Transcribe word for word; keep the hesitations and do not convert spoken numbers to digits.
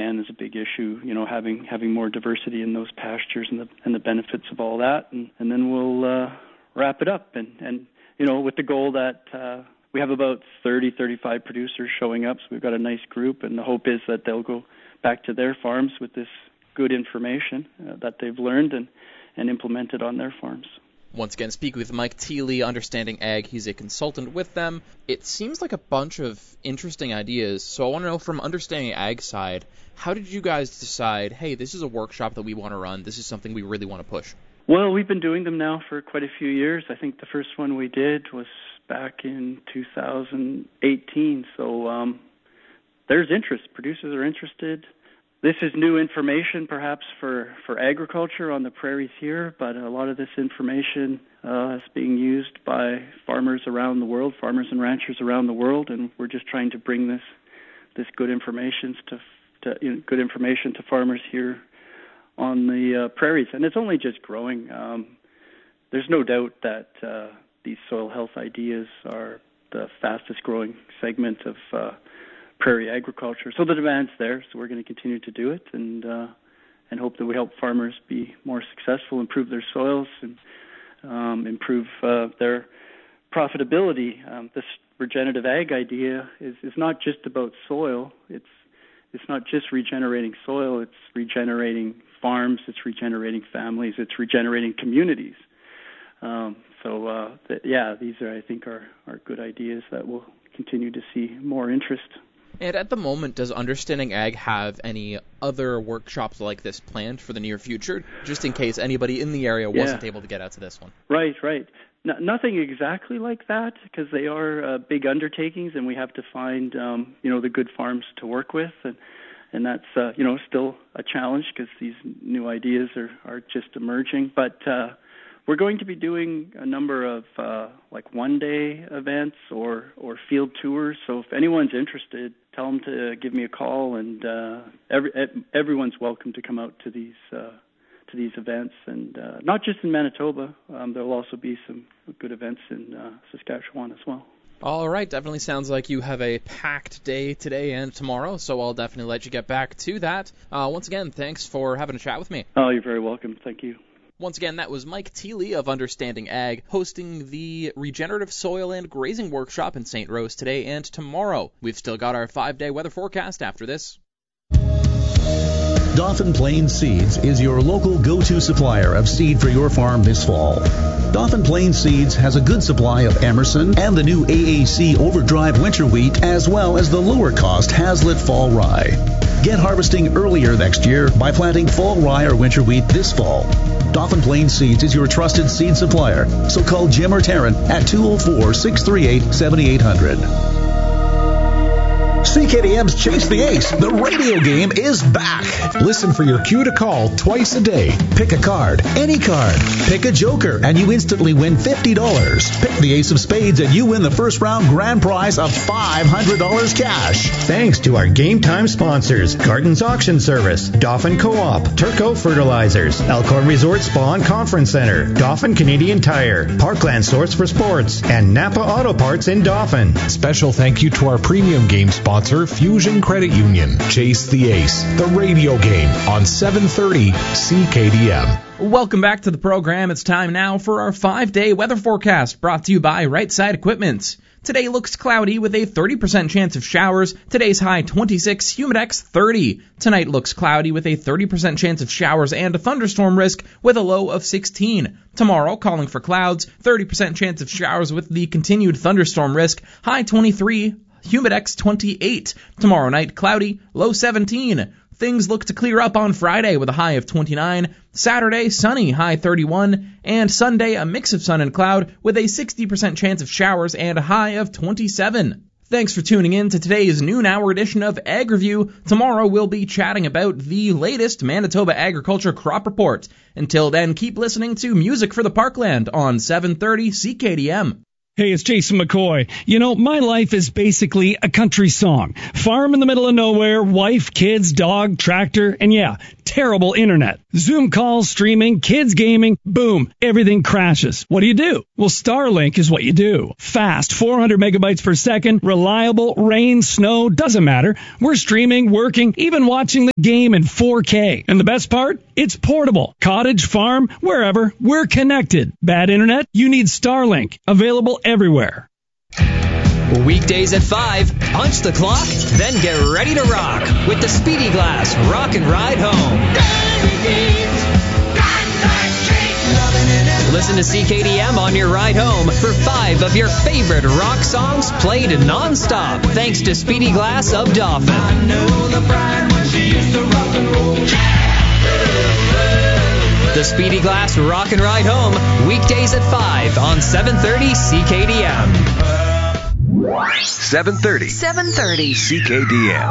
and is a big issue, you know, having having more diversity in those pastures and the and the benefits of all that. And, and then we'll uh, wrap it up. And, and, you know, with the goal that uh, we have about thirty, thirty-five producers showing up, so we've got a nice group, and the hope is that they'll go back to their farms with this good information uh, that they've learned and, and implemented on their farms. Once again, speak with Mike Thiele, Understanding Ag. He's a consultant with them. It seems like a bunch of interesting ideas. So I want to know, from Understanding Ag side, how did you guys decide, hey, this is a workshop that we want to run, this is something we really want to push? Well, we've been doing them now for quite a few years. I think the first one we did was back in two thousand eighteen. So um, there's interest. Producers are interested. This is new information, perhaps, for, for agriculture on the prairies here, but a lot of this information uh, is being used by farmers around the world, farmers and ranchers around the world, and we're just trying to bring this this good information to, to you know, good information to farmers here on the uh, prairies, and it's only just growing. Um, there's no doubt that uh, these soil health ideas are the fastest growing segment of uh, prairie agriculture. So the demand's there, so we're going to continue to do it and uh, and hope that we help farmers be more successful, improve their soils, and um, improve uh, their profitability. Um, this regenerative ag idea is, is not just about soil. It's it's not just regenerating soil. It's regenerating farms. It's regenerating families. It's regenerating communities. Um, so uh, th- yeah, these are I think are, are good ideas that will continue to see more interest. And at the moment, does Understanding Ag have any other workshops like this planned for the near future, just in case anybody in the area wasn't yeah. able to get out to this one? Right, right. No, nothing exactly like that, because they are uh, big undertakings, and we have to find, um, you know, the good farms to work with, and and that's, uh, you know, still a challenge because these new ideas are, are just emerging. But uh, we're going to be doing a number of uh, like one-day events or, or field tours. So if anyone's interested, tell them to give me a call, and uh, every, everyone's welcome to come out to these uh, to these events, and uh, not just in Manitoba. Um, there will also be some good events in uh, Saskatchewan as well. All right, definitely sounds like you have a packed day today and tomorrow, so I'll definitely let you get back to that. Uh, once again, thanks for having a chat with me. Oh, you're very welcome. Thank you. Once again, that was Mike Thiele of Understanding Ag, hosting the Regenerative Soil and Grazing Workshop in Saint Rose today and tomorrow. We've still got our five-day weather forecast after this. Dauphin Plains Seeds is your local go-to supplier of seed for your farm this fall. Dauphin Plains Seeds has a good supply of Emerson and the new A A C Overdrive winter wheat, as well as the lower-cost Hazlitt fall rye. Get harvesting earlier next year by planting fall rye or winter wheat this fall. Dauphin Plains Seeds is your trusted seed supplier, so call Jim or Taryn at two oh four, six three eight, seven eight zero zero. C K D M's Chase the Ace, the radio game, is back. Listen for your cue to call twice a day. Pick a card, any card. Pick a joker, and you instantly win fifty dollars. Pick the ace of spades, and you win the first round grand prize of five hundred dollars cash. Thanks to our game time sponsors, Gardens Auction Service, Dauphin Co-op, Turco Fertilizers, Elkhorn Resort Spa and Conference Center, Dauphin Canadian Tire, Parkland Source for Sports, and Napa Auto Parts in Dauphin. Special thank you to our premium game sponsor, Fusion Credit Union. Chase the Ace, the radio game on seven thirty C K D M. Welcome back to the program. It's time now for our five-day weather forecast, brought to you by Right Side Equipment. Today looks cloudy with a thirty percent chance of showers. Today's high twenty-six, humidex thirty. Tonight looks cloudy with a thirty percent chance of showers and a thunderstorm risk with a low of sixteen. Tomorrow, calling for clouds, thirty percent chance of showers with the continued thunderstorm risk, high twenty-three, humidex twenty-eight. Tomorrow night, cloudy, low seventeen. Things look to clear up on Friday with a high of twenty-nine. Saturday, sunny, high thirty-one. And Sunday, a mix of sun and cloud with a sixty percent chance of showers and a high of twenty-seven. Thanks for tuning in to today's noon hour edition of Ag Review. Tomorrow we'll be chatting about the latest Manitoba Agriculture Crop Report. Until then, keep listening to Music for the Parkland on seven thirty C K D M. Hey, it's Jason McCoy. You know, my life is basically a country song. Farm in the middle of nowhere, wife, kids, dog, tractor, and yeah, terrible internet. Zoom calls, streaming, kids gaming, boom, everything crashes. What do you do? Well, Starlink is what you do. Fast, four hundred megabytes per second, reliable, rain, snow, doesn't matter. We're streaming, working, even watching the game in four K. And the best part? It's portable. Cottage, farm, wherever, we're connected. Bad internet? You need Starlink. Available everywhere. Weekdays at five, punch the clock, then get ready to rock with the Speedy Glass Rock and Ride Home. Listen to C K D M on your ride home for five of your favorite rock songs played non-stop, thanks to Speedy Glass of Dauphin. I know the bride when she used to rock and roll. The Speedy Glass Rock and Ride Home, weekdays at five on seven thirty C K D M. seven thirty. seven thirty. C K D M.